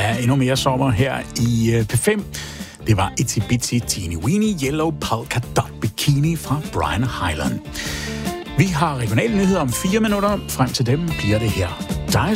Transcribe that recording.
af endnu mere sommer her i P5. Det var Itsy Bitsy Teeny Weeny Yellow Polka Dot Bikini fra Brian Hyland. Vi har regionale nyheder om 4 minutter. Frem til dem bliver det her Dire